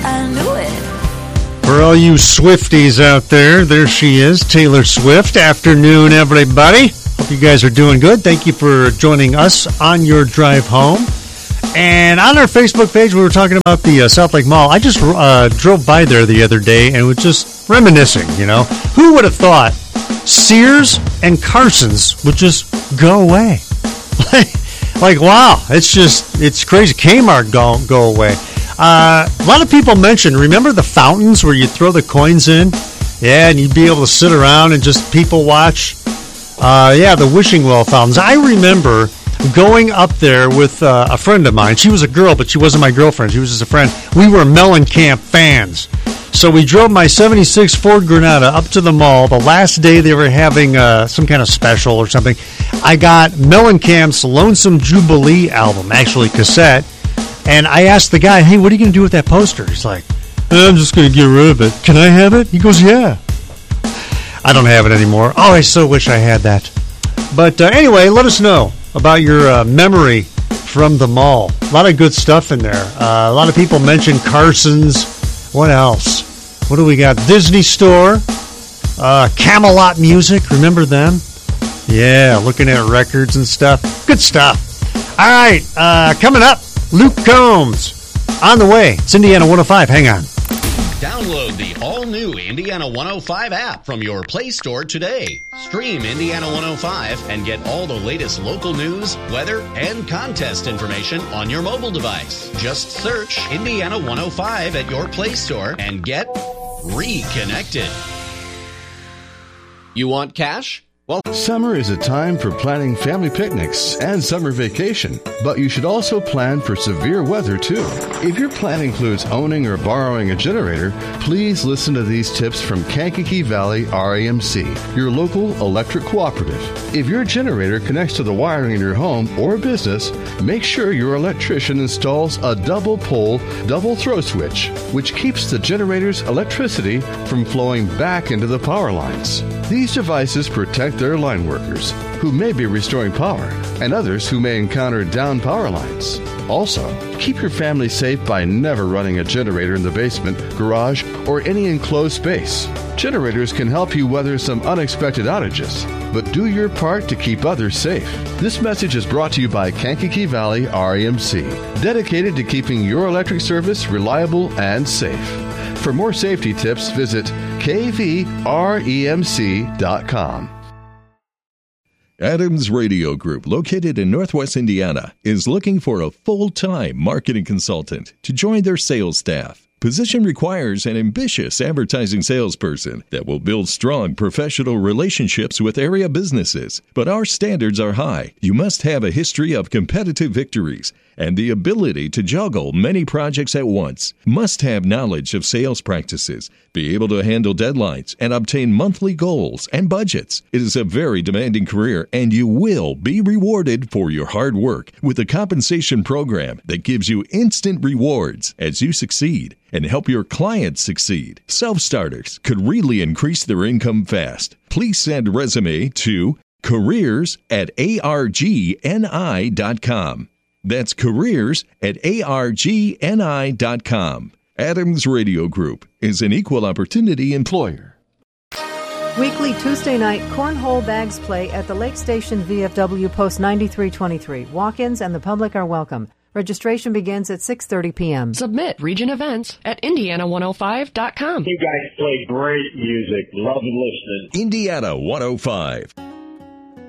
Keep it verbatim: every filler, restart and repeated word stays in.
I knew it. For all you Swifties out there, there she is, Taylor Swift. Afternoon, everybody. Hope you guys are doing good. Thank you for joining us on your drive home. And on our Facebook page, we were talking about the uh, South Lake Mall. I just uh, drove by there the other day and was just reminiscing, you know. Who would have thought Sears and Carson's would just go away? like, like, wow, it's just, it's crazy. Kmart go, go away. Uh, a lot of people mentioned, remember the fountains where you throw the coins in? Yeah, and you'd be able to sit around and just people watch. Uh, yeah, the wishing well fountains. I remember going up there with uh, a friend of mine. She was a girl, but she wasn't my girlfriend. She was just a friend. We were Mellencamp fans. So we drove my seventy-six Ford Granada up to the mall. The last day they were having uh, some kind of special or something. I got Mellencamp's Lonesome Jubilee album, actually cassette. And I asked the guy, hey, what are you going to do with that poster? He's like, I'm just going to get rid of it. Can I have it? He goes, yeah. I don't have it anymore. Oh, I so wish I had that. But uh, anyway, let us know about your uh, memory from the mall. A lot of good stuff in there. Uh, a lot of people mentioned Carson's. What else? What do we got? Disney Store. Uh, Camelot Music. Remember them? Yeah, looking at records and stuff. Good stuff. All right, uh, coming up, Luke Combs. On the way. It's Indiana one oh five. Hang on. Download the all-new Indiana one oh five app from your Play Store today. Stream Indiana one oh five and get all the latest local news, weather, and contest information on your mobile device. Just search Indiana one oh five at your Play Store and get reconnected. You want cash? Well, summer is a time for planning family picnics and summer vacation, but you should also plan for severe weather too. If your plan includes owning or borrowing a generator, please listen to these tips from Kankakee Valley R A M C, your local electric cooperative. If your generator connects to the wiring in your home or business, make sure your electrician installs a double pole, double throw switch, which keeps the generator's electricity from flowing back into the power lines. These devices protect their line workers, who may be restoring power, and others who may encounter down power lines. Also, keep your family safe by never running a generator in the basement, garage, or any enclosed space. Generators can help you weather some unexpected outages, but do your part to keep others safe. This message is brought to you by Kankakee Valley R A M C, dedicated to keeping your electric service reliable and safe. For more safety tips, visit K V R E M C dot com. Adams Radio Group, located in Northwest Indiana, is looking for a full-time marketing consultant to join their sales staff. Position requires an ambitious advertising salesperson that will build strong professional relationships with area businesses. But our standards are high. You must have a history of competitive victories and the ability to juggle many projects at once. Must have knowledge of sales practices, be able to handle deadlines, and obtain monthly goals and budgets. It is a very demanding career, and you will be rewarded for your hard work with a compensation program that gives you instant rewards as you succeed and help your clients succeed. Self-starters could really increase their income fast. Please send a resume to careers at argni dot com. That's careers at argni dot com. Adams Radio Group is an equal opportunity employer. Weekly Tuesday night cornhole bags play at the Lake Station V F W Post ninety-three twenty-three. Walk-ins and the public are welcome. Registration begins at six thirty p.m. Submit Region Events at indiana one oh five dot com. You guys play great music. Love listening. Indiana one oh five.